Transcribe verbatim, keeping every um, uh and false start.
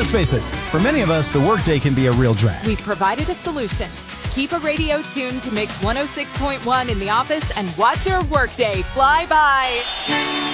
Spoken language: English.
Let's face it, for many of us, the workday can be a real drag. We've provided a solution. Keep a radio tuned to Mix one oh six point one in the office and watch your workday fly by.